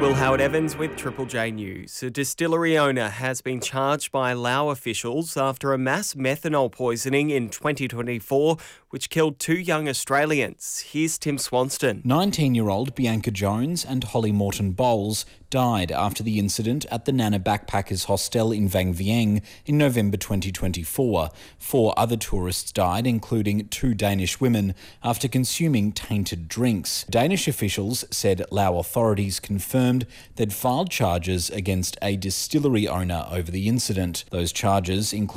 Will Howard-Evans with Triple J News. A distillery owner has been charged by Laos officials after a mass methanol poisoning in 2024, which killed 2 young Australians. Here's Tim Swanston. 19-year-old Bianca Jones and Holly Morton Bowles died after the incident at the Nana Backpackers Hostel in Vang Vieng in November 2024. 4 other tourists died, including 2 Danish women, after consuming tainted drinks. Danish officials said Lao authorities confirmed they'd filed charges against a distillery owner over the incident. Those charges include